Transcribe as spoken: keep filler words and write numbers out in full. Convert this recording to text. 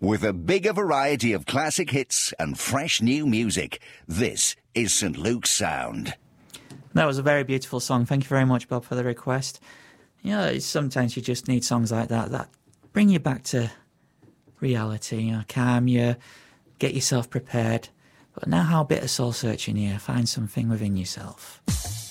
With a bigger variety of classic hits and fresh new music, this is St Luke's Sound. That was a very beautiful song. Thank you very much, Bob, for the request. You know, sometimes you just need songs like that that bring you back to reality, you know, calm you, get yourself prepared. But now how a bit of soul searching here, find something within yourself.